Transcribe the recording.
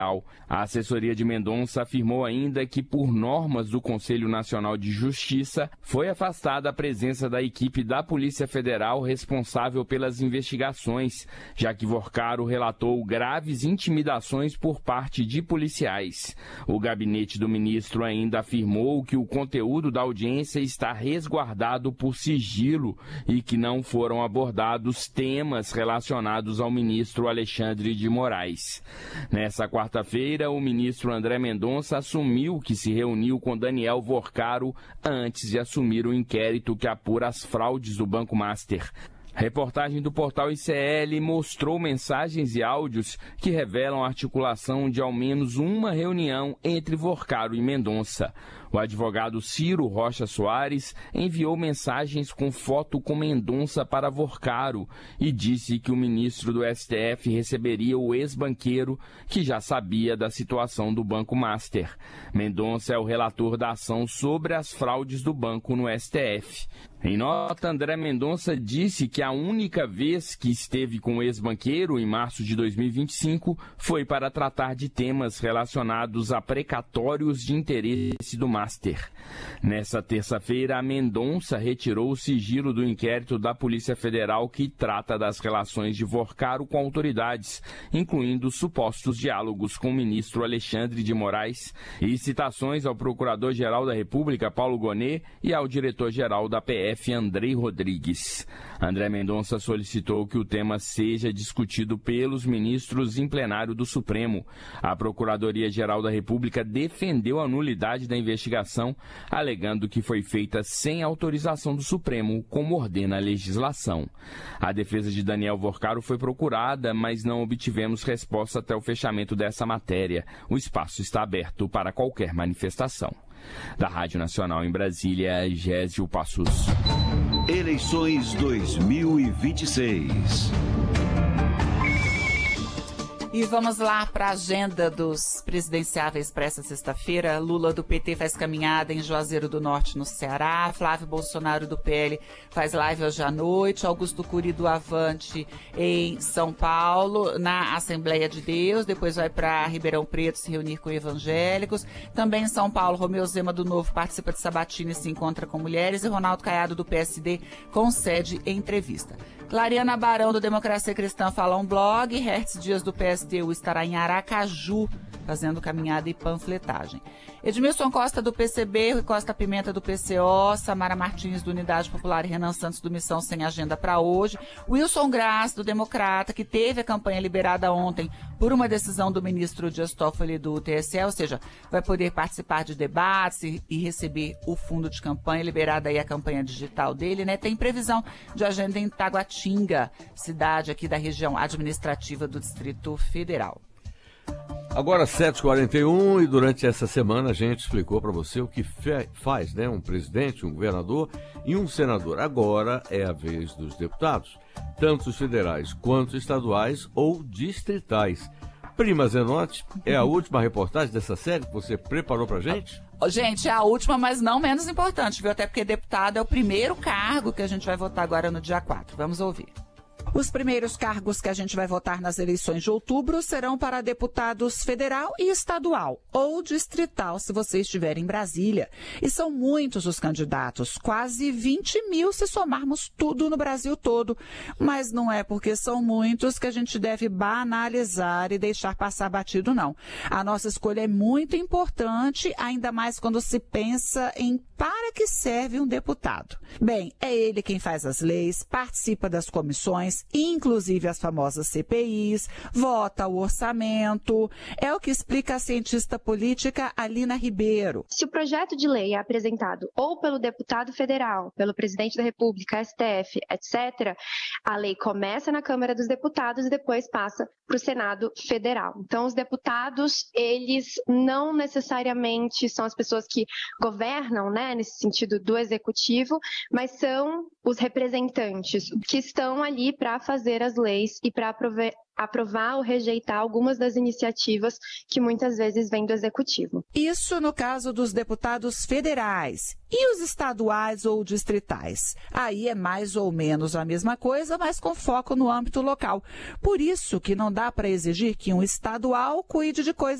A assessoria de Mendonça afirmou ainda que, por normas do Conselho Nacional de Justiça, foi afastada a presença da equipe da Polícia Federal responsável pelas investigações, já que Vorcaro relatou graves intimidações por parte de policiais. O gabinete do ministro ainda afirmou que o conteúdo da audiência está resguardado por sigilo e que não foram abordados temas relacionados ao ministro Alexandre de Moraes. Nessa quarta-feira, o ministro André Mendonça assumiu que se reuniu com Daniel Vorcaro antes de assumir o inquérito que apura as fraudes do Banco Master. Reportagem do portal ICL mostrou mensagens e áudios que revelam a articulação de ao menos uma reunião entre Vorcaro e Mendonça. O advogado Ciro Rocha Soares enviou mensagens com foto com Mendonça para Vorcaro e disse que o ministro do STF receberia o ex-banqueiro, que já sabia da situação do Banco Master. Mendonça é o relator da ação sobre as fraudes do banco no STF. Em nota, André Mendonça disse que a única vez que esteve com o ex-banqueiro, em março de 2025, foi para tratar de temas relacionados a precatórios de interesse do Master. Nessa terça-feira, a Mendonça retirou o sigilo do inquérito da Polícia Federal que trata das relações de Vorcaro com autoridades, incluindo supostos diálogos com o ministro Alexandre de Moraes e citações ao Procurador-Geral da República, Paulo Gonet, e ao diretor-geral da PF, Andrei Rodrigues. André Mendonça solicitou que o tema seja discutido pelos ministros em plenário do Supremo. A Procuradoria-Geral da República defendeu a nulidade da investigação, alegando que foi feita sem autorização do Supremo, como ordena a legislação. A defesa de Daniel Vorcaro foi procurada, mas não obtivemos resposta até o fechamento dessa matéria. O espaço está aberto para qualquer manifestação. Da Rádio Nacional em Brasília, Gésio Passos. Eleições 2026. E vamos lá para a agenda dos presidenciáveis para essa sexta-feira. Lula do PT faz caminhada em Juazeiro do Norte, no Ceará. Flávio Bolsonaro do PL faz live hoje à noite. Augusto Cury do Avante em São Paulo, na Assembleia de Deus. Depois vai para Ribeirão Preto se reunir com evangélicos. Também em São Paulo, Romeu Zema do Novo participa de sabatina e se encontra com mulheres. E Ronaldo Caiado do PSD concede entrevista. Clariana Barão, do Democracia Cristã, fala um blog. Hertz Dias, do PSTU, estará em Aracaju, fazendo caminhada e panfletagem. Edmilson Costa, do PCB, Rui Costa Pimenta, do PCO, Samara Martins, do Unidade Popular e Renan Santos, do Missão, sem agenda para hoje. Wilson Graça, do Democrata, que teve a campanha liberada ontem por uma decisão do ministro Dias Toffoli do TSE, ou seja, vai poder participar de debates e receber o fundo de campanha, liberada aí a campanha digital dele, né? Tem previsão de agenda em Taguatinga, cidade aqui da região administrativa do Distrito Federal. Agora 7h41 e durante essa semana a gente explicou para você o que faz, né, um presidente, um governador e um senador. Agora é a vez dos deputados, tanto os federais quanto estaduais ou distritais. Prima Zenotti, é a última reportagem dessa série que você preparou pra gente? Gente, é a última, mas não menos importante, viu? Até porque deputado é o primeiro cargo que a gente vai votar agora no dia 4. Vamos ouvir. Os primeiros cargos que a gente vai votar nas eleições de outubro serão para deputados federal e estadual, ou distrital, se você estiver em Brasília. E são muitos os candidatos, quase 20 mil se somarmos tudo no Brasil todo. Mas não é porque são muitos que a gente deve banalizar e deixar passar batido, não. A nossa escolha é muito importante, ainda mais quando se pensa em para que serve um deputado. Bem, é ele quem faz as leis, participa das comissões, inclusive as famosas CPIs, vota o orçamento. É o que explica a cientista política Alina Ribeiro. Se o projeto de lei é apresentado ou pelo deputado federal, pelo presidente da República, STF, etc., a lei começa na Câmara dos Deputados e depois passa para o Senado Federal. Então, os deputados, eles não necessariamente são as pessoas que governam, né, nesse sentido do executivo, mas são os representantes que estão ali para para fazer as leis e para aprovar ou rejeitar algumas das iniciativas que muitas vezes vêm do Executivo. Isso no caso dos deputados federais. E os estaduais ou distritais? Aí é mais ou menos a mesma coisa, mas com foco no âmbito local. Por isso que não dá para exigir que um estadual cuide de coisas